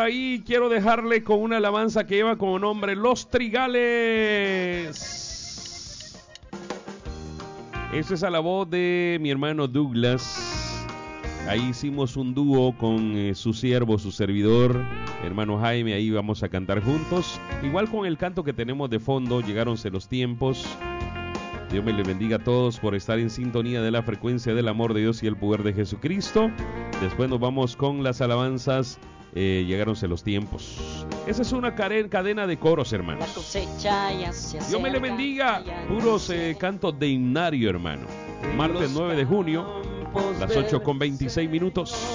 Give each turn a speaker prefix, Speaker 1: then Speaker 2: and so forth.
Speaker 1: ahí. Quiero dejarle con una alabanza que lleva como nombre Los Trigales. Esa es a la voz de mi hermano Douglas. Ahí hicimos un dúo con su siervo, su servidor, hermano Jaime. Ahí vamos a cantar juntos. Igual con el canto que tenemos de fondo, Llegáronse los tiempos. Dios me les bendiga a todos por estar en sintonía de la frecuencia del amor de Dios y el poder de Jesucristo. Después nos vamos con las alabanzas, Llegáronse los tiempos. Esa es una cadena de coros, hermanos. Dios me les bendiga. Puros cantos de himnario, hermano. Martes 9 de junio, las 8:26.